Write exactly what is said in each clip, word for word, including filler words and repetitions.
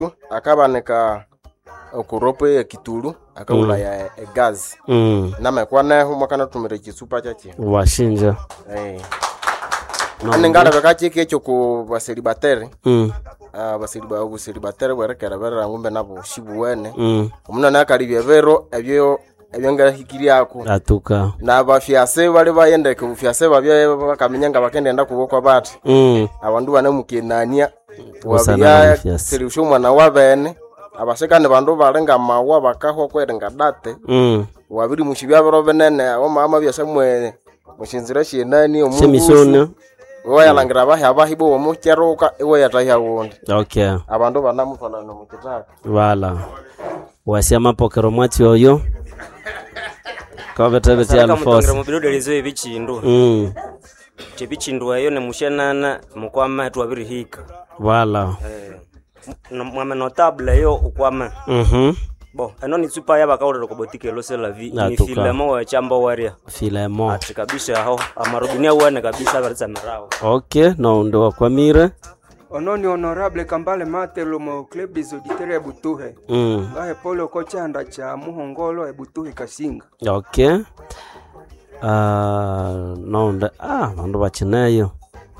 akabaneka okurope ya kitulu akabula mm. ya e gas mm. namekwa neho makana tumire kisupa chachi washinja eh no, anengara bakachike cyo ku baselibateri mm. ah baseliba baselibateri barekera barara ngumbe nabo shibuwene mm. umuna nakalibye vero ebyo ebyanga hikiri yako atuka na bafiase bali bayende ku fiase babye bakamenyanga bakendenda kuboko bati mm. abandu bane mukenania wabya solution mwana wabene abasekane bandu balenga mawa bakaho kwerenga date mm. wabiri mushibya bero benene abo mama byasemwe mushinzira shinani omuntu semisona oya yalangira bahe abahibo omucheruka ewe yatahiya wundi okay abandu banamufana no mukitaka wala wasiama pokero mwati oyo kabeta beti alforce mu birudo lezo ebichindu mm chebichindu ayo ne mushenana mukwama twabiri hika wala eh mwame notable yo ukwama mhm bo ano ni super ya bakaurero ko botike lo sela vi ni filemo wa chambo waria filemo ati kabisa ho amarudunia wane kabisa baritsa marao okay no ndo kwa mire Ononi honorable Kambale Matelo mo club des auditeurs ebutuhe mm ngahe polo ko chanda cha muhongolo ebutuhe kasinga okay ah uh, no ndo ah ndo bachineyo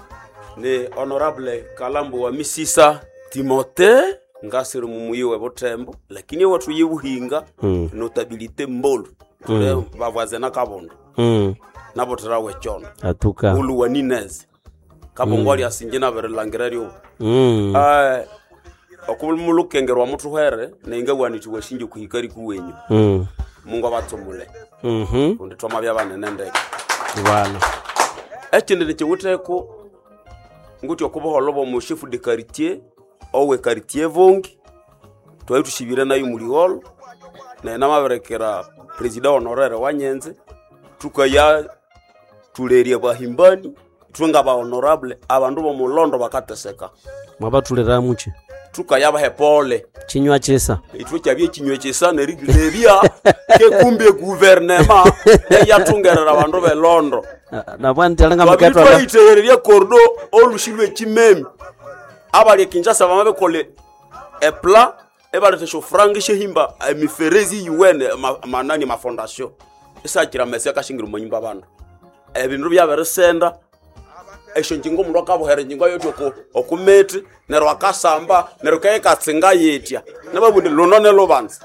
ni honorable Kalambo wa Misisa Timote ngasiro mumuyo we botembo lakini watu yebuhinga mm. notabilité mbolo tule mm. bavazena kabondo mm. nabo tarawe chondo atuka ulu waninez kabongwali mm. asingena berelangirario mm eh okumulukengerwa mutu here nenga waniti washinje kuhikari kuwenyu mm mungu abatsomule mhm undi toma bya banenende wala ekinde cyewuteko nguti okuboholobo mu chef de quartier owe quartier vongi twaitushibira nayo muliholo na namaberekera president honoraire wanyenze tukaya tuleria bahimbani twenga ba honorable abandu bo mulondo bakateseka mwabatulera muche tukaya bahepole chinywa chesa itwe cyabye chinywa chesa nerigleria ke kumbe gouvernement yatungerera abandu be londo na bwante alanga mukatwa bayitereria kordo olushilwe chimemi abali Kinshasa bamabe kole epla ebalete shofrangi shehimba emiferezi yuwene manani ma fondation isakira mese kashingira manyimba bana ebintu byaberesenda esho njingo mundu akabohere njingo yotoko okumeti nero akasamba nero kayekatsinga yetya nababundi lonone lobanza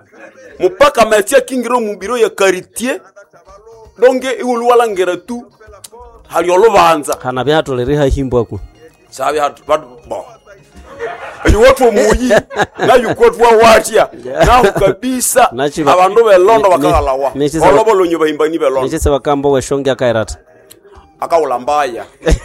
mupaka metia kingiro mu biro ya quartier donge iwulwalangera tu hali olobanza kana byatoleriha himbwa ku sabi hatu bo ayi watu muyi na yukotwa watia na kabisa abandu be Londo bakagalawa olobolo nyoba himbani be Londo nise bakambo weshonge akairata akawulambaya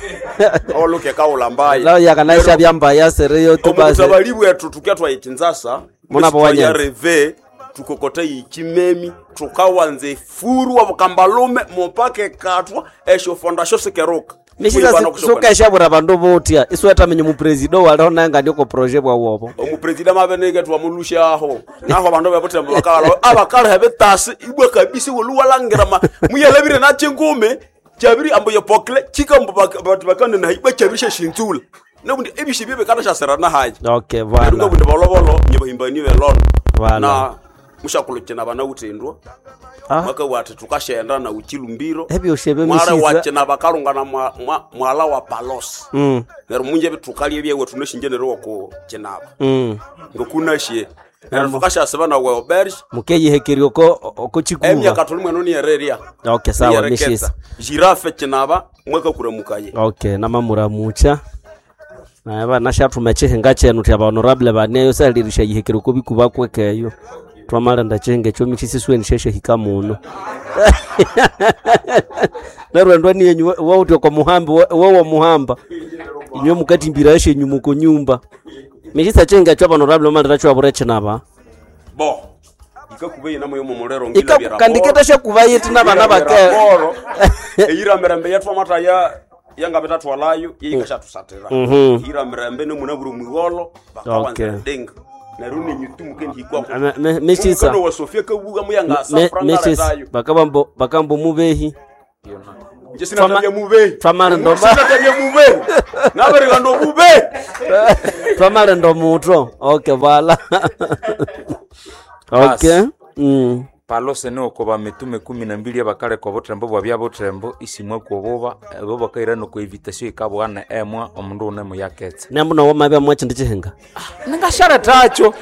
oluke akawulambaya lao yakanaisha byambaya sereyo tubaze omutabalibu etu tukyatwa ikinzasa muna bawanya reve tukokota ikimemi tukawanze furu wa bukambalume mopake katwa esho fondation sekeruka Nishisa soka shabura bandu botia isweta menye mu president wala onanga ndiko projet bwa wobo mu president mabenege twa mulusha aho naho bandu babotia bakala abakala habe tasi ibwe kabisi woluwalangira ma muyelebire na chengume cyabiri amboye pokle chikambo batu bakane na ibwe cyabishe shintula nabundi ebishi bibe kana shasera na haje okay voilà ngabundi bolobolo nyibahimbani be Londo na mushakulukena bana utendwa ah maka watu tukashenda na uchilumbiro ebyo shebe mishiza mara wachena bakalungana mwala wa palos mm nero munje bitukali byewe tuneshinje nero ko chenaba mm ngokunashye nero tukasha sebana we oberge mukeyi hekerio ko ko chikuba emya katulimwe no ni ereria okay sawa mishiza girafe chenaba mweka kuramukaye okay na mamura mucha na ba nashatu meche ngache nuti aba honorable baneyo salirisha yihekero ko bikuba kwekeyo twamara ndachenge cyo mixisi sweni sheshe hikamuno nero ndwani yenyu wa uto kwa muhamba wa muhamba inyo mukati mbirashe nyumu ko nyumba mixisa chenga cyo honorable mara cyo abureche naba bo ikakubeye namwe mu murero ngila bira kandiketa she kubaye tina bana bake eyira merembe yatwa mata ya yanga betatu walayo yikasha tusatira ira merembe no munaburu mwigolo bakawanza denga naruni nyutumu kendi hikwa meshisa no wasofia kabuga muyanga asafranga dayo bakabambo bakambo mubehi jesina tabia mubehi twamara ndomba jesina tabia mubehi Nabari kando bube. Twamale ndo muto. Okay bala. Okay. Mm. Palose ne okoba mitume kumi na mbili abakale kwa botrembo bwabya botrembo isimwe kwa boba bo bakaira no ko invitation ikabwana emwa omundu one mu yaketse. Nembu no woma bya mwachi ndichihenga. Ningashara tacho.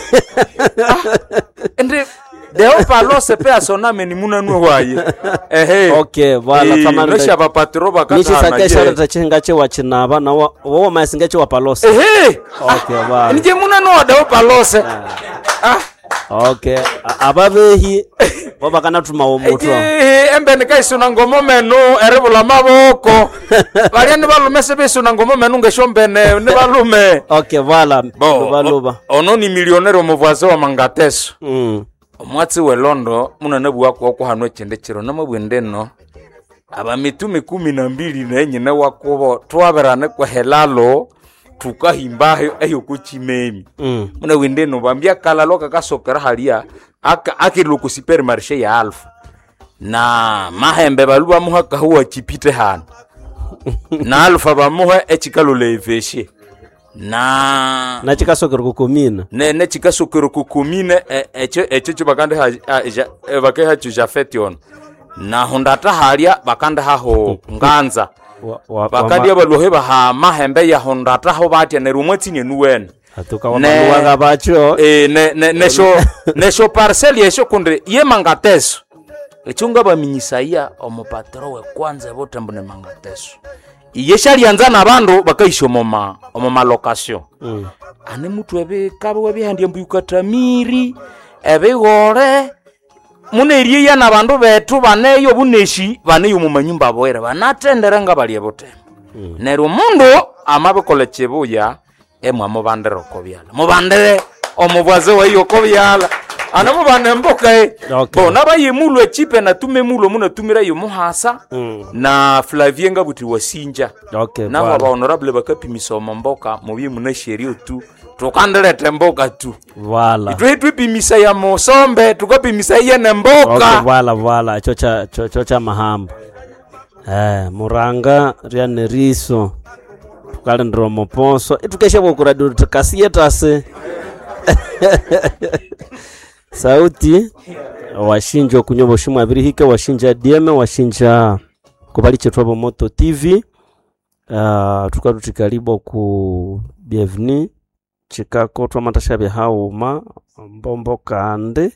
Ende deo palose pe asoname ni munanwe waye. Ehe. Okay, bala twamale. Nesha bapatro bakata. Nishi sakeshara tachihenga che wachinaba na wo masinga che wa palose. Ehe. Okay, bala. Nje munanwe deo palose. Ah. Okay, ababehi baba kana tuma omuto. Eh, embe nikaisuna ngomo menu erebula maboko. Bali ndi balume sebisuna ngomo menu ngeshombene ndi balume. Okay, vala. Baluba. Ono ni millionaire omuvwaze wa Mangateso. Mm. Omwatsi we Londo munana bwako ko hanwe chendekero namabwende no. Aba mitume kumi na mbili nenye na wakobo twaberane kwa helalo. Tukahimba eyo kuchimemi. Mm. Muna wende no bambia kala loka kasokera halia aka akiluku supermarché ya Alpha. Na mahembe baluba muha kahuwa chipite hana. Na Alpha bamuha echikalo leiveshe. Na na chikasokero kukumina. Ne ne chikasokero kukumina echo echo chibakande ha bake ha chujafeti on. Na hondata halia bakande haho nganza. Bakadi abaluhe baha mahembe ya hondata ho batya ne rumwetsi nuwen atuka wabaluwa bacho eh ne ne ne sho ne sho parcel yesho kunde ye Mangateso echunga baminyisaya omupatro we kwanza botembo ne Mangateso yeshali anza nabandu bakaisho moma omoma location mm. Ane mutu ebe kabe webihandi mbuyukatamiri ebe gore munerie ya nabandu betu baneyo buneshi baneyo mu manyumba boera banatendera nga bali ebote mm. Nero mundu amabekole chebuya emwa mubandero kobyala mubandere omubwaze wayo kobyala ana mubane mboka e okay. Bona bayimulu echipe na tume mulo muna tumira yo muhasa mm. Na Flavie nga buti wasinja okay, na baba honorable bakapi misoma mboka mubi muna sherio tu tukandele temboka tu wala itwe twipimisa ya mosombe tukapimisa ya nemboka okay, wala wala chocha chocha mahamba eh muranga ria neriso tukale ndro moponso itukeshe bokuradio tukasietase sauti washinjo kunyobo shimwa abiri hike washinja D M washinja kubali chetwabo Moto T V uh, tukarutikalibo ku bienvenue chikako twamantashabe hauma mbombo kande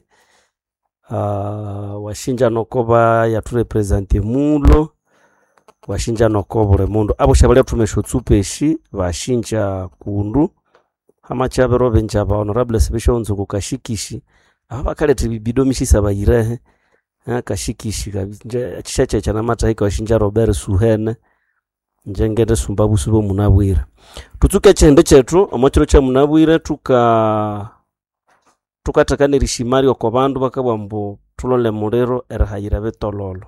uh, washinja nokoba ya tu represente mulo washinja nokobore mundu abo shabale tumeshotsupeshi washinja kundu hama chabe robe njaba honorable special nzuku kashikishi aba kale tibido mishisa bayirehe kashikishi kabinje chichache chana mata hika washinja Robert Suhene njengede sumbabu subo munabwira tutuke chende chetu omochiro cha munabwira tuka tukatakane rishimari okobandu bakabambo tulole murero erahayira betololo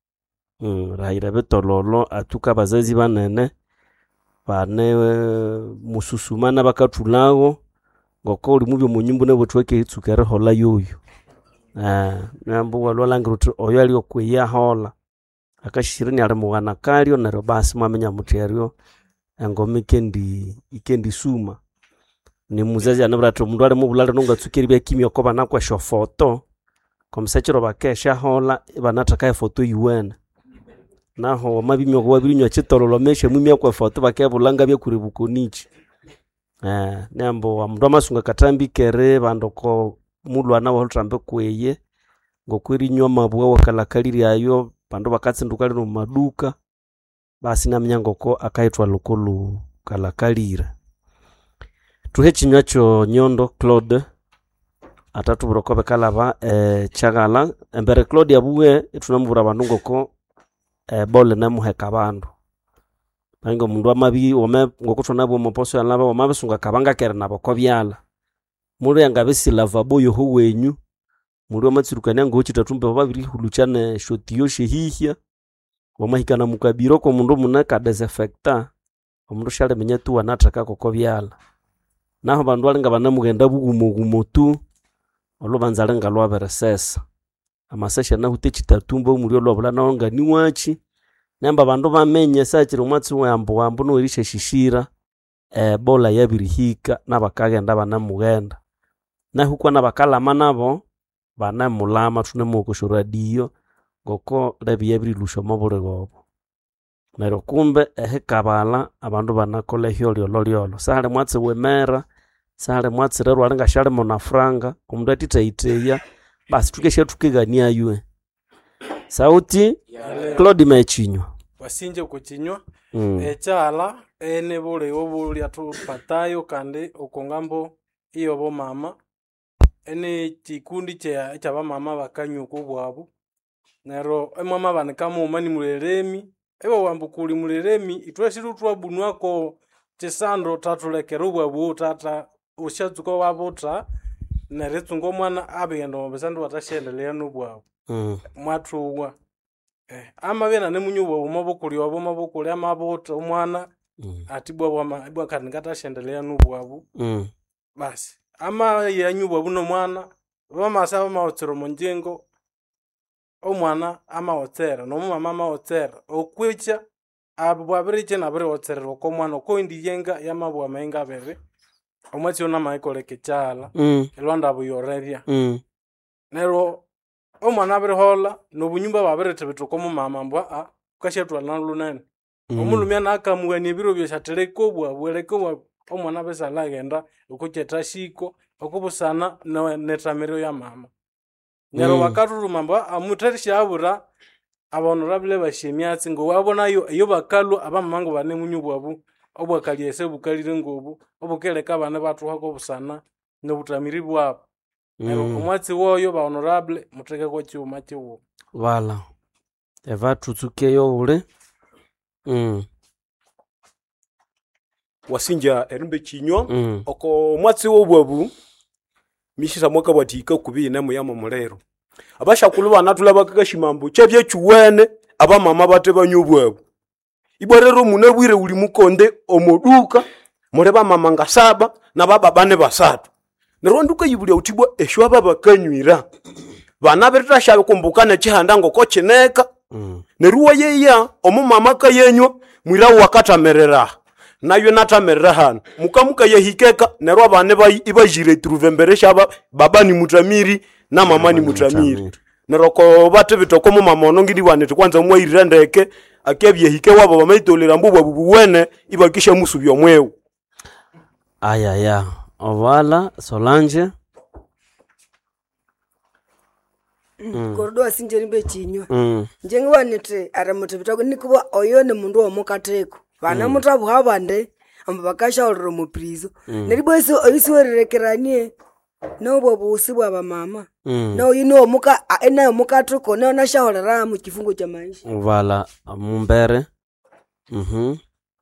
mm rahayira betololo atuka bazazi banene bane mususumana bakatulago ngoko uri mubyo munyumbu nebo tweke hitsukere hola yoyo eh nambo walwalangiruti oyo ali okweya hola akashirini ali mugana kalyo nero basi mwamenya muteryo engome kendi ikendi suma ni muzazi anabrato mundu ali mubulale nongatsukiri bya kimyo ko banakwa sho foto komsechero bakesha hola banataka foto yuwena naho mabimyo kwa birinyo chitololo meshe mwimya kwa foto bakebulanga bya kuri bukonichi eh nembo amndo masunga katambi kere bandoko mulwa na waltrambe kweye ngokwiri nyoma bwa wakalakaliri ayo bando bakatsinduka lino maduka basi na mnyangoko akaitwa lokolu kalakalira tuhe chinywacho Nyondo Claude atatu burokobe kalaba eh chagala embere Claude abuwe tunamubura bandungoko eh bole na muheka bandu bango mundu amabi ome ngokutwa nabo moposo yalaba omabesunga kabanga kere nabo kobyala muri yangabesi lavabo yo huwenyu muri amatsirukanya ngo chitatumbe babiri huluchane shotiyo shehihia wamahikana mukabiro ko mundu munaka desinfecta omundu shale menyatu wanataka kokobyala naho bandu alinga banamugenda bugumo gumotu olobanzalenga lwaberesesa amasesha na hute chitatumba muri olobula naonga niwachi Nemba bandu bamenye sachiri mwatsi wambu wambu noirisha shishira eh, bola yabirihika nabakagenda banamugenda nahukwa nabakalama nabo banamulama tunemukusha radio ngoko lebi yabirilusha mobule gobo nero kumbe ehekabala abandu banakola hyolyo lolyolo sale mwatsi wemera sale mwatsi rero alinga shale mona franga omundu atitaiteya basi tukesha tukigania yue sauti Claude Mechinywa wasinje kuchinywa mm. echala ene bule obuli atupatayo kandi okongambo iyo bo mama ene chikundi cha cha bamama bakanyuka obwabu nero emama banikamu mani mulelemi ebo wambukuli mulelemi itwesiru twabunwako chisando tatulekera obwabu tata ushatsuko wabota neretsungo mwana abendo besando watashendelea nobwabu mm. mwathuwa eh ama bena nemunyubo umabokuli wabo mabokuli amabota umwana mm. atibwa bwa ibwa kandi ngatashendelea nobwabu mm. basi ama yanyubwa buno mwana bamasaba maotsero monjengo omwana ama otsera no mama mama otsera okwicha abo babiriche na bari otsera ko mwana ko indi yenga yamabwa menga bebe omwatsi ona maikole kechala mm. elwanda buyoreria mm. nero omwana bari hola no bunyumba babiri tebito ko mama mbwa a kashetwa na lunene mm. omulumya nakamugani ebiro byoshatereko bwa bwereko bwa omwana besa lagenda ukucheta shiko okubusana no netamiro ya mama nero Mm. bakaturu mbwa amutarisha abura abonorable bashemyatsi ngo wabona yo yo bakalu abamango bane munyubwabu obwakaliese bukalire ngobu obukeleka bane batu hako busana nobutamiri bwabo nero mm. omwatsi woyo ba honorable muteke ko cyuma cyo Vala eva tutsukeyo ule mm. wasinja erimbe chinywa mm. oko mwatsi wobwabu mishisa mwaka batika kubine muyama mulero abashakulu bana tulaba kagashimambo cyebye cyuwene aba mama bate banyubwabu iborero munabwire uli mukonde omoduka mureba mama ngasaba na baba bane basatu neronduka yibulya utibwa esho baba kanywira bana berita shabe kumbukana chihanda ngoko chineka mm. neruwa yeya omumama kayenywa mwira wakatamerera nayo natamerera hano mukamuka yehikeka nerwa bane bayi ibajire truvembere shaba baba ni mutamiri na mama ni mutamiri neroko bate bitoko mu mama onongidi wanete kwanza mwirira ndeke akebye hike wabo bamaitolera mbubwa bubuwene ibakisha musubyo mwewu aya ya ovala Solange mm. Kordo asinje rimbe chinywa mm. njengi wanete aramute bitako nikuba oyo ne mundu omukateko bana mm. mutabu habande amba bakasha olero mu prizo mm. neribweso oyisiwerekeranie nobwo busi bwa bamama mm. no yino omuka ena omukateko no nashaholera mu kifungo cha maisha vala mumbere mhm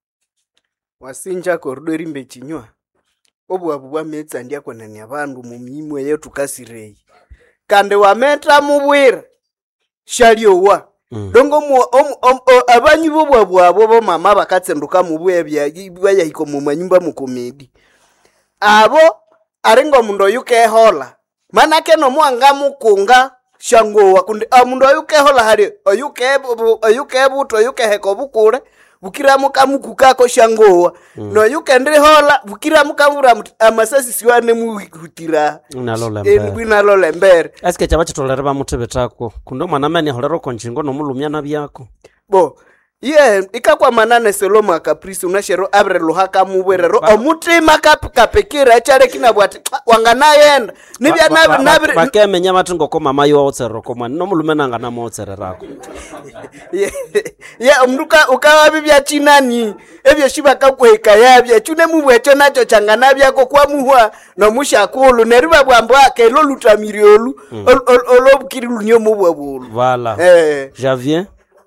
wasinja kordo rimbe chinywa obwabu bwa metsa ndia konani abandu mu mimwe yetu kasirei kande wameta mubwira shaliowa mm. dongo mu abanyi bobwabu abo bo mama bakatsenduka mu bwebya baya hiko mu manyumba mu komedi abo aringo mundo yuke hola manake no mwanga mukunga shangowa kundi amundo yuke hola hari oyuke oyuke buto yuke heko bukure bukira mukamukukako shangowa mm. no yuke ndri hola bukira mukamura amasasi siwane muhutira nalolembere nalolembere eske chaba chitolere ba mutebetako kundo mwana mani holero konjingo no mulumya na byako bo ye ikakwa manane seloma caprice unashero abre luhaka mubwerero omutima kapekira chale kinabwati wanganayenda nibya nabi nabi bakemenya bati ngoko mama yo otsero ko mwana no mulume nanga na motsererako ye ye omduka ukawa bibya chinani ebyo shibaka kweka yabya chune mubwecho nacho changana byako kwa muhwa no mushakulu neriba bwambwa ke lo lutamiriolu olobukiri lunyo mubwabulu vala eh Javier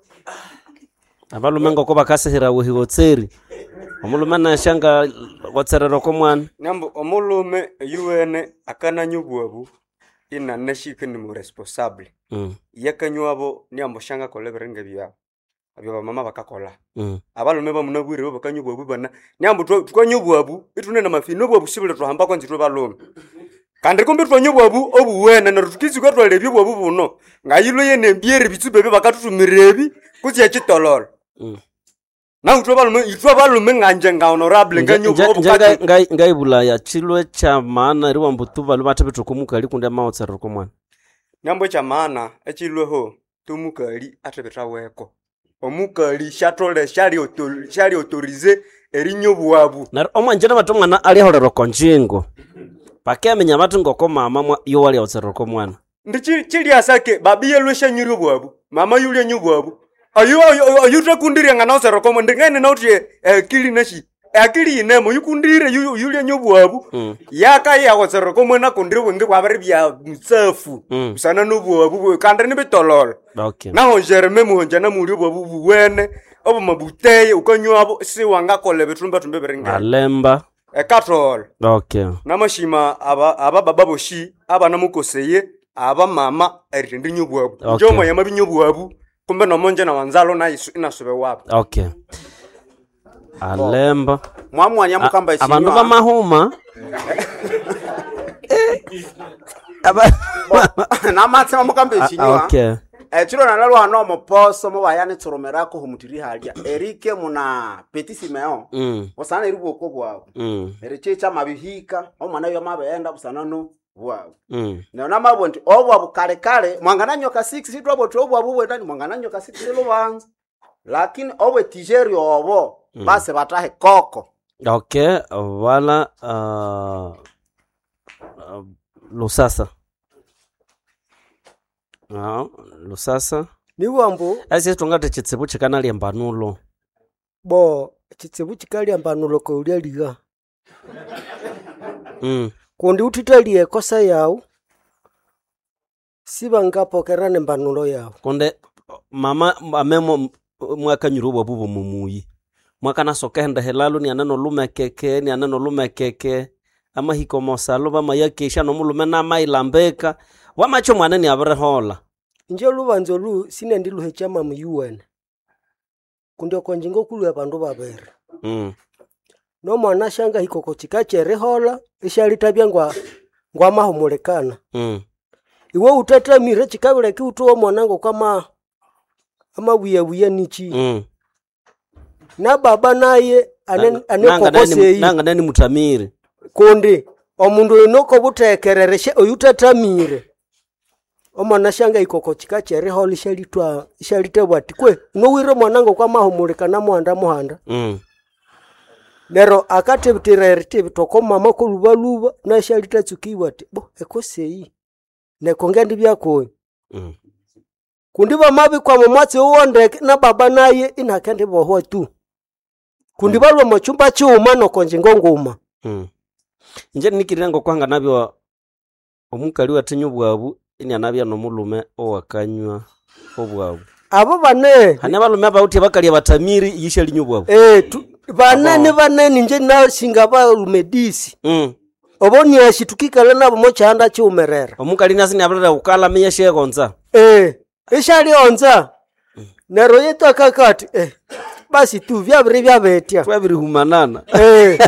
abalume ngoko bakasehera wehiwotseri omulume nashanga watserero ko mwana nambo omulume yuene akananyubwabu ina nashike ni mu responsable mm. yakanywabo ni amboshanga koleberenge byabo abyo mama bakakola mm. abalume bamunabwire bo bakanyubwabu bana ni ambo twanyubwabu itune na mafino bwo busibile tuhamba kwanzi twe balume kandi kumbe twanyubwabu obuwene na rutukiziko twalebye bwabu buno ngayilo yene mbiere bitsubebe bakatutumirebi kuzi ya chitololo Mm. na utwe balume itwe balume nganje nga honorable nganyubo ngai ngai ngai bulaya chilwe cha maana riwa mbutu balu batapetro kumukali kunde maotsa roko mwana nyambo cha maana echilweho tumukali atebeta weko omukali shatole shali autor shali autorize erinyobuabu na omwanjena batomwana ali holero konjingo pakemenya batu ngoko mama yo wali otsa roko mwana ndichi chili asake babiye lwesha nyurubuabu mama yule nyubuabu ayo ayo takundire ngana osero komo ndengene nautie akili nashi akili inemo yukundire yule nyubuabu mm. yaka ya osero komo na kundire wenge kwabari bya mtsafu mm. sana nubuabu kandre ni bitolol okay na honjerme mu honjana muri buabu buwene obo mabuteye ukanywa si wanga kole betumba tumbe beringa alemba e katol okay namashima aba aba bababoshi aba namukoseye aba mama erindi nyubuabu okay. Njomo ya mabinyubuabu kumbe no monje na wanzalo na isu inasube wapo okay alemba mwamwanya mukamba ichinywa abantu bamahuma aba namatse mukamba ichinywa okay eh chiro nalalo hano moposo mo bayane tsoromerako humutiri halya erike muna petit simeo mm osana iri bwoko bwawe mm erichecha mabihika omwana yo mabenda busana no bwawe mm nona mabonti obwa bukale kale mwangana nyoka six sitwabo tobwa bubwe ndani mwangana nyoka six lo banza lakini obwe tijeri obo mm. base batahe koko okay wala uh, uh, lusasa ah lusasa ni wambo asi tungate chitsibu chikana lyambanulo bo chitsibu chikali ambanulo ko ulya liga mm kundi utitalie kosa yao sibangapo kerane mbanulo yao konde mama amemo mwaka nyurubo bubu mumuyi mwaka nasokenda helalo ni anano lume keke ni anano lume keke ama hiko mosalo bama yakesha no mulume na mailambeka wamacho mwana ni abre hola nje lubanzo lu sinendi luhechama mu U N kundi konjingo kulu abandu babere mm no mwana shanga hikoko chikachere hola ishalitabya ngwa ngwa mahumulekana mm iwe utata mire chikabule ki utuo mwanango kama ama buya buya nichi mm na baba naye anen anekokosei nanga nani mutamire kundi omundu inoko butekerereshe oyutata mire omwana shanga ikoko chikachere hola ishalitwa ishalitebwa tikwe no wire mwanango kwa mahumulekana mwanda muhanda mm lero akatebitererete bitoko mama ko lubaluba na shalita tsukiwa ti bo ekosei ne kongendi byako mm kundi ba mabi kwa mamatse uonde na baba naye inakende boho tu kundi balwa mm. machumba chuma no konje ngongoma mm nje nikirengo kwanga nabyo omukali watinyu bwabu ini anabya no mulume owakanywa obwabu abo bane hane balume abauti bakali batamiri yishe linyubwabu eh tu banene banene nje na singaba lumedisi mm oboni ashitukikala nabo mochanda chumerera omukali nasi nabara ukala meyeshe gonza eh ishali onza mm. nero yeto kakati eh basi tu vyabiri vyabetia twabiri humanana eh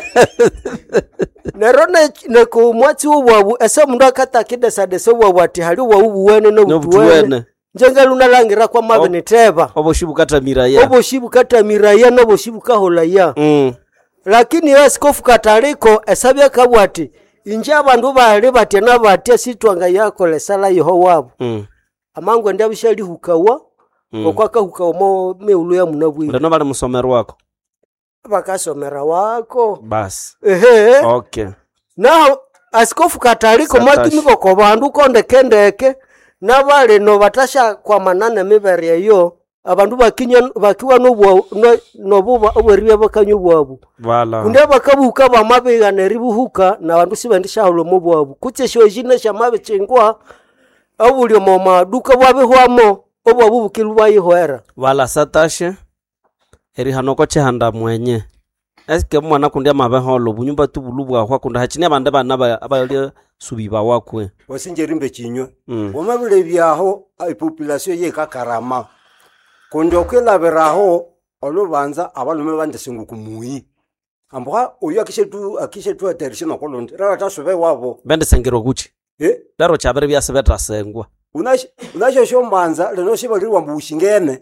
nero ne ne ko mwati ubwabu ese mundu akatakide sadese ubwabu ati hali wa ubuwene no butuwene njenga lunalangira kwa mabe niteba oboshibu kata miraya oboshibu kata miraya no boshibu kahola ya mm lakini yaskofu kataliko esabya kabwati inje abandu bali batena batya sitwanga yako lesala yeho wabo mm amangu ndi abishali hukawa mm. okwaka hukawa mo meulu ya munabwi ndano bali musomero wako bakasomera wako bas ehe okay na askofu kataliko matimi boko bandu konde kendeke na bale no batasha kwa manana mibere yo abandu bakinya bakiwa no no no buba obweribe bakanyu bwabu wala kunde bakabuka bamabiga neribuhuka na bandu sibandisha holo mubwabu kuchesho jine shamabe chengwa abulyo mama duka bwabe hwamo obwabu bukiluba yihoera wala satashe eri hanoko chehanda mwenye eske mwana kundia mabe holo bunyumba tubulubwa kwa kunda hachini abande bana abayole subiba wakwe wasinjerimbe chinywa mm. omabile byaho population ye kakarama kondo kwelaberaho olubanza abalume bandesingu kumuyi ambwa uyu akishetu akishetu aterishino kolonde rara tasube wabo bende sengero guchi eh daro chabere byasebeta sengwa unash unasho shombanza leno shiba liwa mbushingene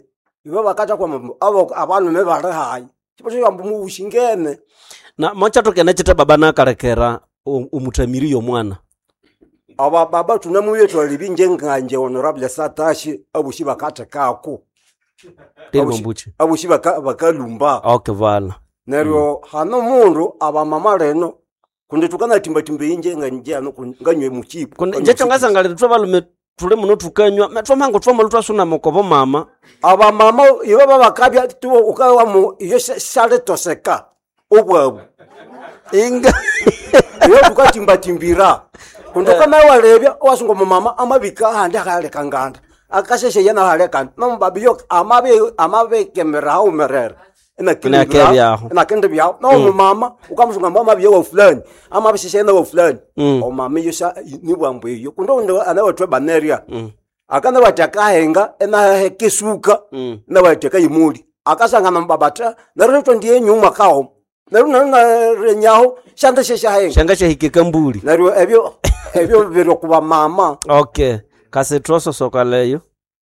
iwe bakacha kwa mambo abo abantu me bare hayi chipo yambu mu ushingene na mocha tokene chita baba nakarekera umutamiri yo mwana aba baba tunamuye twalibi njenganje honorable Satashi abushi bakate kako Deni mbuchi abushi baka bakalumba okay vala neryo mm. hano mundu aba mama reno kunde tukana timba timbe inje nganje ano nganywe muchipo kunde nje chongasa ngale twa balume tule muno tukanywa matwa mango twa maluta suna mokobo mama aba mama iwe baba kabya tu ukawa mu iyo shale toseka obwabu inga iyo tukatimba timbira kunde kama walebya wasungo mama amabika hande akale kanganda akasheshe yana hale kan no babi yo amabe amabe kemera ha umerera ina kebya ina kende bya no mama ukamshunga mama bya wa fulani amabe sheshe na wa fulani o mama yo sha ni bwambo yo kundo ndo anawatwa baneria akana wataka henga ena hekisuka na wataka imuli akasanga na mbabata na reto ndiye nyuma kao na na renyaho shanda shesha henga shanga shehike kambuli na ebyo ebyo biro kuba mama okay kase troso sokaleyo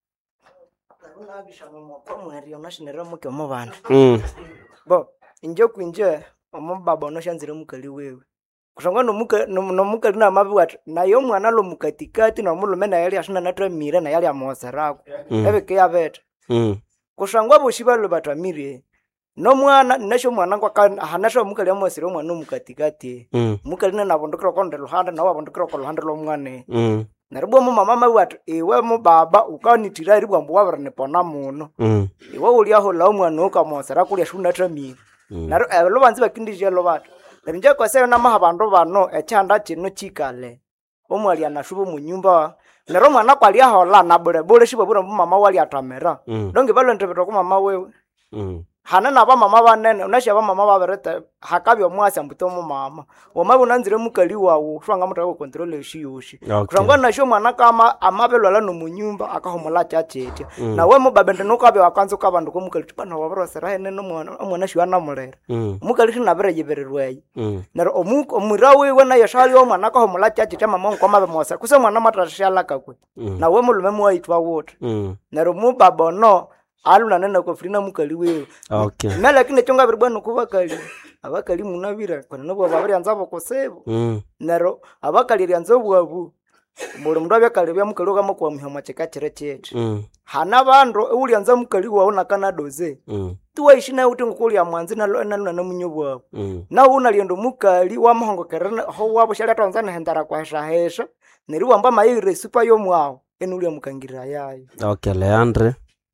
mm bo injo kwinje omubaba no shanzire mukali wewe kushangwa no muka no mukali na mabi wat na yo mwana lo mukatikati na mulume na yali ashina natwa mira na yali amosarako mm. ebe ke yabeta mm kushangwa boshiba lo batamire no mwana nasho mwana kwa hanasho mukali amosire mwana no mukatikati mm. mukali na nabondokero konde luhanda na wabondokero ko luhanda lo mwane mm naribwa mu mama mabi wat ewe mu baba ukanitira ribwa mbu wabarane pona muno mm ewe uli aho la mwana ukamosara kuli ashuna tramira mm. naro lo banzi bakindije lo bato nje kwa sayo na mahabandu bano echanda chino chikale omwali anashubu mu nyumba naro mwana kwali aho la na bure bure shibo bure mama wali atamera mm. donge balo ntebero ko mama wewe mm hana na ba mama banene unashya ba mama babereta hakabyo mwasi ambuto mu mama woma bunanzire mukali wawo shwanga mutako control shiyoshi okay. Shwanga na sho mwana kama amabelo la no munyumba akahomola chachete mm. na we mu babende no kabyo akanzo kabandu ko mukali tipana wabro serahene no mwana mwana shwa na mulera mm. mukali shina bereje bererwe mm. na omuko omurawe we na yashali o mwana akahomola chachete mama ngo mabe mosa kuse mwana matrashala kakwe mm. na we mulume mu waitwa wote mm. na mu baba no aluna nena ko frina mukali wewe okay na lakini chonga birbano kubakali abakali munabira kana nabo babari anzabo kosebo mm. naro abakali ryanzo bwabu muri mundu abakali bya mukali kama kwa muhama chekachere chetu mm. hana bando uli anza mukali waona kana doze mm. tuwa ishina uti ngukuli ya mwanzi na na na munyobwa mm. na una liendo mukali wa mahongo kerana ho wabo shali Tanzania hendara kwa shahesha neri wamba mayire super yo mwao enuli mukangira yayo okay Leandre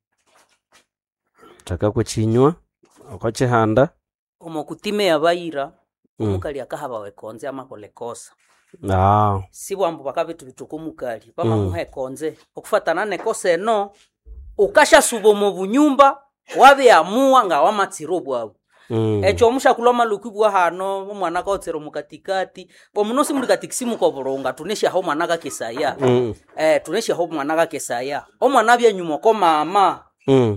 taka kuchinywa okoche handa omokutime yabayira omukali mm. akahaba wekonze amakolekosa ah sibwambo bakabitu bitukumukali bama mm. muhe konze okufatana ne kose no ukasha subo mu bunyumba wabe amua nga wamatsiro bwabo mm. echo musha kuloma lukubwa hano omwana kaotsero mukatikati bomunosi muri katikisimu ko boronga tunesha ho mwana ka kesaya mm. eh tunesha ho mwana ka kesaya omwana bya nyumo ko mama mm.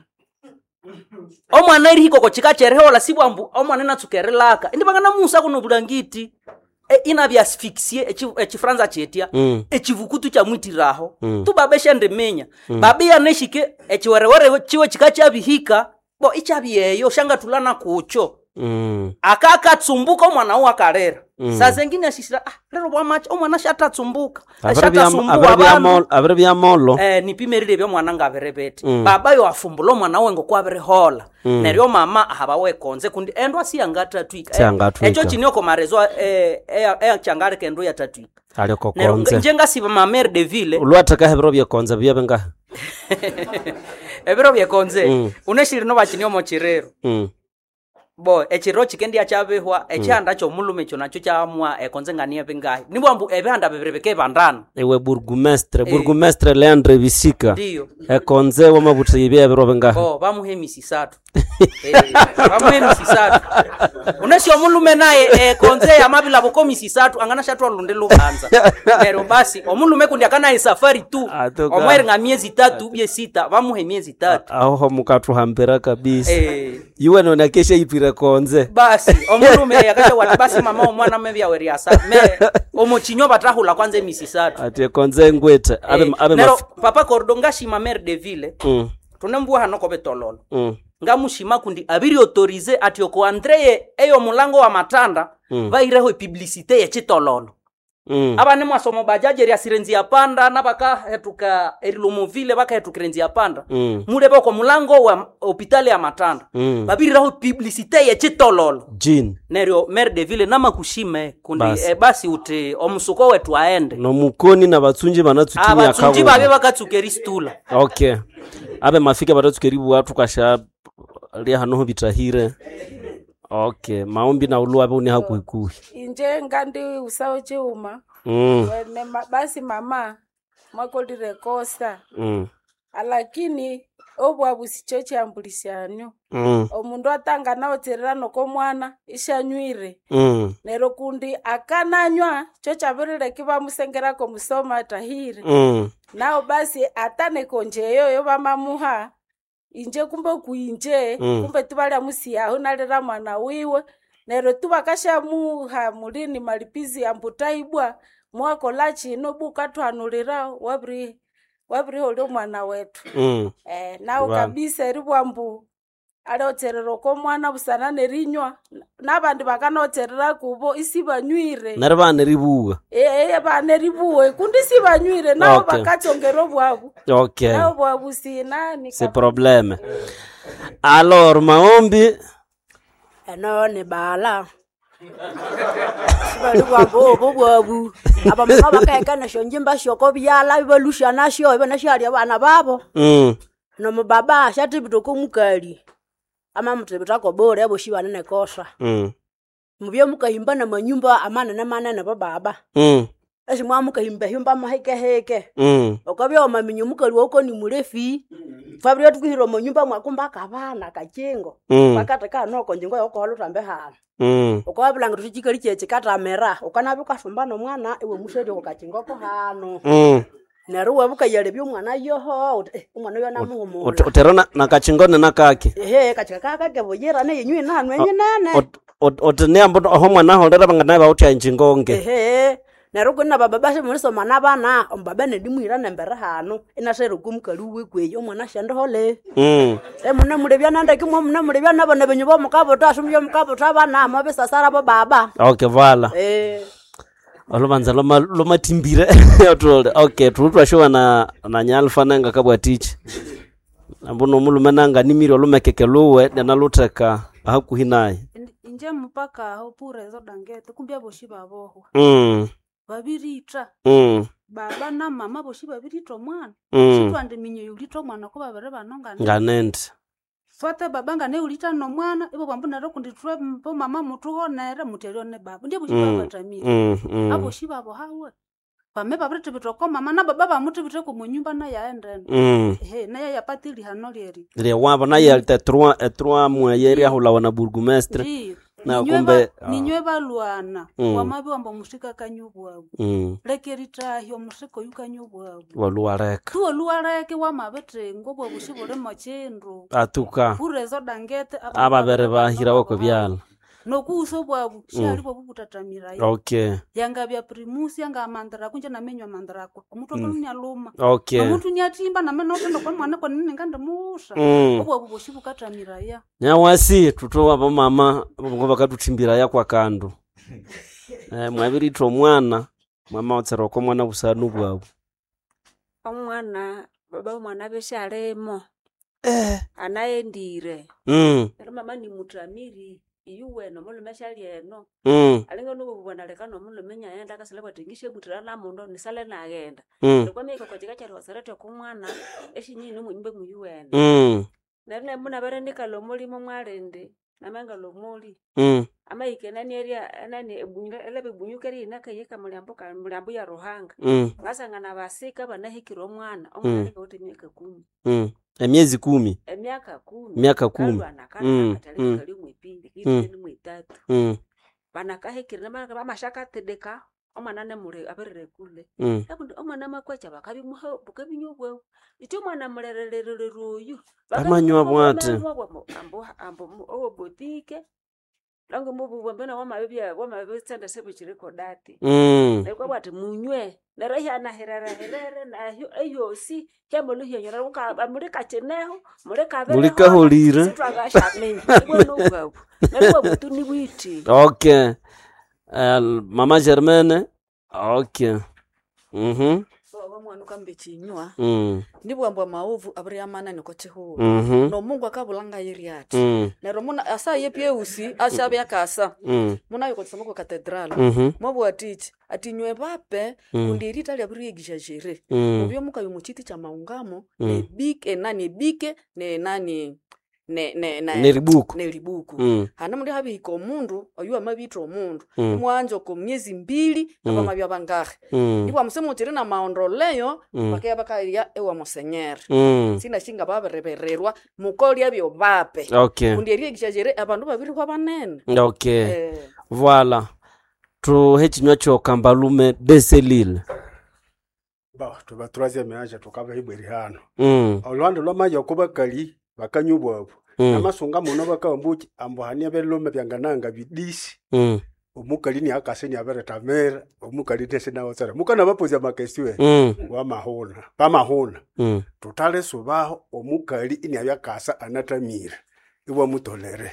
omwana iri hiko ko chikacherehola sibwambu omwana natsukerelaka indi bangana musa kuno bulangiti e ina bya asphyxie echi franza chetia mm. echivukutu cha mwitiraho mm. tu babesha ndemenya mm. babia neshike echiwerewere chiwe chikacha bihika bo ichabiyeyo shanga tulana kucho mm. akaka tsumbuka omwana wa karera mm. saa zengine asisira ah lero bwa match omwana shata tsumbuka shata tsumbuka abere bya molo eh nipimerire bya mwana ngaberebete mm. baba yo afumbulo mwana wengo kwa bere hola mm. neryo mama ahabawe konze kundi endo asiyangata twika eh, echo chinyoko marezo eh eh, eh changare kendo ya tatwika aliko konze njenga siba ma mère de ville ulwataka hebero bya konze bya benga ebero bya konze mm. uneshiri no bachinyo mo chirero mm. bo echiro chikendi achabehwa echanda mm. cho mulume cho nacho chamwa ekonze ngania bengahi nibwambu ebehanda beberebeke bandana ewe burgumestre e. burgumestre Leandre Bisika ndio ekonze wa mabuti bya bero bengahi oh bamuhemisi satu eh bamuhemisi satu unesho mulume naye ekonze amabila bokomisi satu angana shatwa lunde lubanza pero basi omulume kundi akana safari tu omwere nga miezi tatu bye sita bamuhe miezi tatu aho mukatu hambera kabisa eh yuwe no nakesha ipira konze basi omulume yakasha watibasi mama omwana mebya weri asa me omochinyo batrahula kwanza emisi satu ate konze ngweta abe abe nero papa Cordongashi ma mère de ville mm. tunembuwa hano ko betololo Mm. ngamushima kundi abiri autorize ati oko Andreye eyo mulango wa matanda Mm. vaireho publicite ye chitololo Mm. abane mwasomo bajaje ya sirenzi ya panda nabaka hetuka erilomovile baka hetukirenzi ya panda Mm. mure bako mulango wa hospitali ya matanda Mm. babiri raho publicite ye chitololo Jean. neryo maire de ville namakushime kundi Basi. basi, e, basi uti omusuko wetu aende No mukoni na batsunji banatsukinya abatsunji babe bakatsukeri stula Okay. Abe mafika batatsukeribu watu kasha lia hanoho bitahire. Okay, maombi na ulu abe uni hakuikuhi. inje ngandi usawo chiuma Mm. wene ma, basi mama mwakolire kosa Mm. alakini obwabusi cho chiambulishanyo Mm. omundu atanga naotserera noko mwana ishanywire Mm. nero kundi akananywa cho chavirireki vamusengerako musoma tahiri Mm. nao basi atanekonjeyo yo vamamuha inje kumbe kuinje Mm. kumbe tuvalya musiyaho nalera mwana wiwe nero tuvakashamuha mulini malipizi ambutaibwa mwakola chino bukatwanulira wabri wabri holio mwana wetu Mm. eh nao Vale. kabisa eribwambu alotserera ko mwana busana nerinywa nabandi bakanotserera kubo isi banywire Nare bane ribuga. eh bane ribuwe kundi si banywire nao Okay. bakatsongero bwabu Okay. nao bwabu sina ni C'est problème. Alors maombi eno ni bala sibali bwabo bo bwabu aba mama bakaekana shonjimba shoko byala bibalushana sho ibana shali abana babo mm. no mubaba shati bitoko mukali ama mutebita ko bore abo shiwana ne kosa Mm. mubyo mukahimba na manyumba amana na manana baba Mm. esi mwa mukahimba himba mahike heke Mm. okabyo maminyo mukali wako ni murefi fabrio tukuhiro manyumba mwakumba kabana kachengo Mm. bakata ka noko njingo yoko halutambe hana Mm. ukawabulanga tuchikali cheche katamera ukanabuka sumbano mwana ewe musedi okachingo ko hano Mm. neruwa bukayale byo mwana yoho eh, umwana yo namumo Ot- Oterona nakachingone nakake. ehe kachika kaka kebojera ne yenywe nanwe nyenene Otene ambo aho mwana holera bangana ba utya njingonge. ehe neruko na baba bashe muliso mana bana ombaba ne dimwira nembere hano inasero kumkali wekwe omwana shande hole Mm. e muna mulebya nanda kimwe muna mulebya nabana benyu bo mukabo tasumyo mukabo tabana mabe sasara bo baba Okay, vala. eh Olubanza loma loma timbire. Okay, tulutwa showa na na nyalfa nanga kabwa teach. Ambono mulume nanga nimiro lumekeke luwe na luteka hakuhinaye. inje mpaka aho pure zo dangete kumbya boshi baboho Mm. babirita Mm. baba na mama boshi babirita mwana Mm. chitwande minyo yulito mwana ko babere banonga Nganende. swate babanga ne ulita no mwana ibo bambu naro kunditwe mpo mama mutu honere muterio ne baba ndiye boshi Mm. baba tamira Mm. Mm. abo shi babo hawe pame babirita bitoko mama na baba bamutu biteko munyumba na yaendene Mm. ehe na ya yapatili hano leri Le wabo na yelte trois et trois mois yeri ahula wana burgomestre. Ndiyo. Na Ninywe kumbe ba- ninywe balwana Mm. wamabi wamba mushika kanyubwabu mm. lekerita hyo mushiko yukanyubwabu Waluareka. tuwo luwareke wamabete ngobwo bushibole machendu Atuka. purezo dangete Ababere bahira wako byala. nokuuso bwabu Mm. shali bwabu butatamira yo Okay. yanga bya primusi yanga mandara kunja na menywa mandara kwa omuntu Mm. mm. aluma Okay. omuntu nyatimba na meno tendo kwa mwana kwa nini nganda musha Mm. obwo bushibu katamira ya Nyawasi tutowa pa mama ngoba katutimbira ya kwa kando. Eh mwabiri to mwana mama otsero ko mwana busanu bwabo. Omwana baba mwana beshalemo Eh. anaendire Mm. era mama ni mutramiri iyuwe no mulo meshali eno Mm. alinga no bubona leka no mulo menya yenda kasele batingishe butrana mundo ni sale na agenda Mm. kwa meko kwa chika chari wasarete ku mwana eshinyi no munyumbe muyuwe Mm. nerne muna barendika lo mulimo mwarende namenga lo muli Mm. ama ikenani area nani ebunyuka elebe bunyukeri nakayika mulyambo ka mulyambo ya rohanga Mm. basangana basika banahikira omwana Mm. omwana leka wote miaka kumi Mm. Emiezi kumi. emyaka kumi Miaka kumi. Kalwana Mm. katali Mm. kali mwipindi Mm. kiti mwitatu Mm. banakahikira namaka bamashaka tedeka omwana ne mure aberere kule Mm. akundi omwana makwacha bakabi muha bukabinyobwe iti omwana murererere ruyu Amanywa bwate. ambo ambo owo botike lango mubu bambena wa mabibya wa mabitsanda sebo chiriko dati Mm. nekwa bwati munywe nerahya na herera herere na ayo si kembo luhya nyora uka amurika cheneho murika bere Mulika holira. sitwagashamenya ibona ubwabo nerwa butuni bwiti Okay. Uh, Mama Germaine. Okay. Mhm. mwana kambe chinywa Mm. ndibwambwa maovu aburiamana niko chihu Mhm. no Mungu akabulanga yiriati Mm. nero muna asa yepie usi ashabe yakasa Mm. muna yuko tsama ko cathedral Mhm. mwabu atichi atinywe bape Mm. kundiri tali aburigisha jere Mm. obyo muka yumuchiti cha maungamo Mm. ne bike nani bike ne nani ne ne na Neribuku. neribuku Mm. hana muri habiko mundu oyu amabitra omundu Mm. mwanjo ko myezi mbili Mm. aba mabya bangahe Mm. ndibwa musemo tiri na maondoleyo Mm. bakaya bakaya ewa musenyeri Mm. sina shinga baberebererwa mukolya byo bape Okay. kundiri gishajere abantu babiri kwa banene Okay. eh Voilà. Tu hechinywa cho kambalume Beselil. ba tuba troisième age tukaba hibwiri hano Mm. olwando lwamayo kuba kali bakanyubwabo Mm. namasunga muno bakawambuki ambuhania belome byangananga bidisi Mm. omukali ni akaseni abere tamera omukali tese na otsara mukana bapoza makesiwe Mm. wa mahona pa mahona Mm. tutale subaho omukali ini abyakasa anatamira iwa mutolere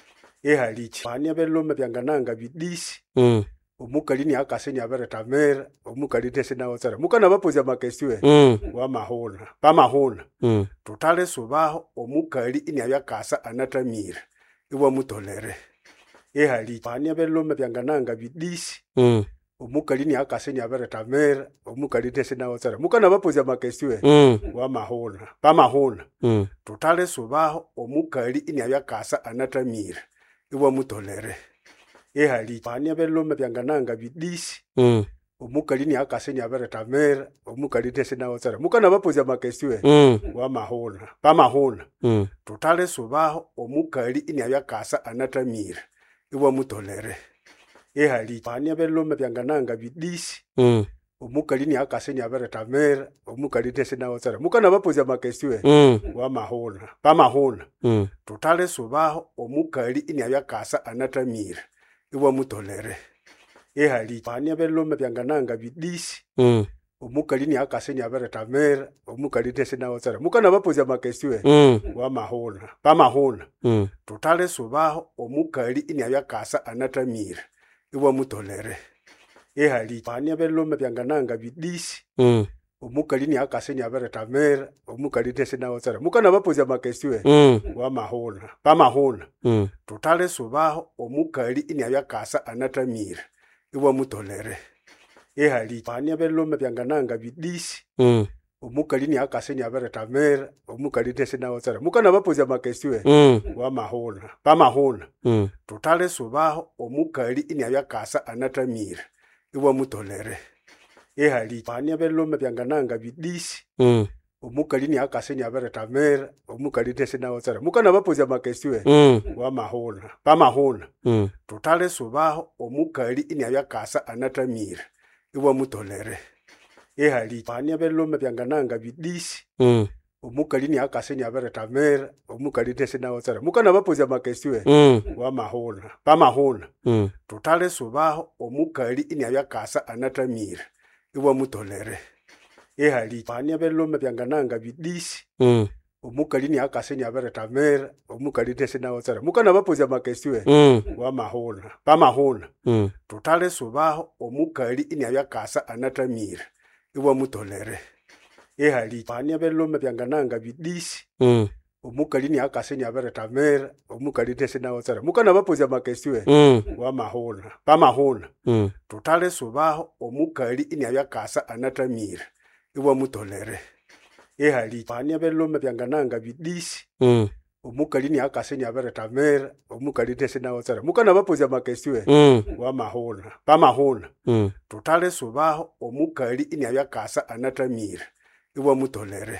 ehalichi hania belome byangananga bidisi Mm. omukali ni akaseni abere tamera omukali tese na otsara mukana bapoza makesiwe Mm. wa mahona pa mahona Mm. tutale subaho omukali ini abyakasa anatamira iwa mutolere ehalichi hania belome byangananga bidisi Mm. omukali ni akaseni abere tamera omukali tese na otsara mukana bapoza makesiwe Mm. wa mahona pa mahona Mm. tutale subaho omukali ini abyakasa anatamira iwa mutolere ehalichi hania belome byangananga bidisi Mm. omukali ni akaseni abere tamera omukali tese na otsara mukana bapoza makesiwe Mm. wa mahona pa mahona Mm. tutale subaho omukali ini abyakasa anatamira iwa mutolere ehalichi hania belome byangananga bidisi Mm. omukali ni akaseni abere tamera omukali tese na otsara mukana bapoza makesiwe Mm. wa mahona pa mahona Mm. tutale subaho omukali ini abyakasa anatamira iwa mutolere ehalichi hania belome byangananga bidisi Mm. omukali ni akaseni abere tamera omukali tese na otsara mukana bapoza makesiwe Mm. wa mahona pa mahona Mm. tutale subaho omukali ini abyakasa anatamira iwa mutolere ehalichi hania belome byangananga bidisi Mm. omukali ni akaseni abere tamera omukali tese na otsara mukana bapoza makesiwe Mm. wa mahona pa mahona Mm. tutale subaho omukali ini abyakasa anatamira iwa mutolere ehalichi hania belome byangananga bidisi Mm. omukali ni akaseni abere tamera omukali tese na otsara mukana bapoza makesiwe Mm. wa mahona pa mahona Mm. tutale subaho omukali ini abyakasa anatamira iwa mutolere ehalichi hania belome byangananga bidisi Mm. omukali ni akaseni abere tamera omukali tese na otsara mukana bapoza makesiwe Mm. wa mahona pa mahona Mm. tutale subaho omukali ini abyakasa anatamira iwa mutolere ehalichi hania belome byangananga bidisi Mm. omukali ni akaseni abere tamera omukali tese na otsara mukana bapoza makesiwe Mm. wa mahona pa mahona Mm. tutale subaho omukali ini abyakasa anatamira iwa mutolere ehalichi hania belome byangananga bidisi Mm. omukali ni akaseni abere tamera omukali tese na otsara mukana bapoza makesiwe Mm. wa mahona pa mahona Mm. tutale subaho omukali ini abyakasa anatamira iwa mutolere ehalichi hania belome byangananga bidisi Mm. omukali ni akaseni abere tamera omukali tese na otsara mukana bapoza makesiwe Mm. wa mahona pa mahona Mm. tutale subaho omukali ini abyakasa anatamira iwa mutolere ehalichi hania belome byangananga bidisi Mm. omukali ni akaseni abere tamera omukali tese na otsara mukana bapoza makesiwe Mm. wa mahona pa mahona Mm. tutale subaho omukali ini abyakasa anatamira iwa mutolere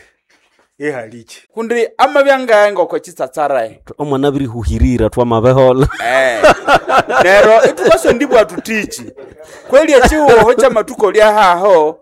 ehalichi kundi amabyanga ngoko chitsatsarae omwana biri huhirira twa mabehola eh nero itukaso ndibwa tutichi kweli echiwo cha matuko lya haho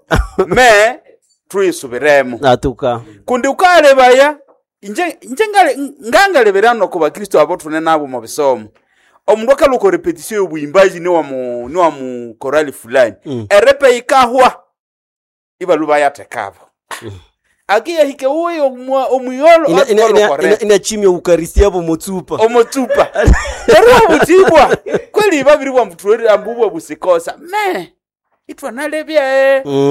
me tuisubiremo atuka kundi ukalebaya inje inje ngale ngangaleberano ku bakristo abo tune nabo mu bisomo omundu akaluka repetition y'obuimbaji ni wa mu ni wa mu korali fulani Mm. erepe ikahwa ibalu bayatekabo akiya hike uyo omwa- omuyolo ina ina ina, akolo ina, ina chimya ukaristia bo motsupa omotupa ero butibwa kweli babiri bwa mutwere ambubwa busikosa me itwa nalebya eh Mm.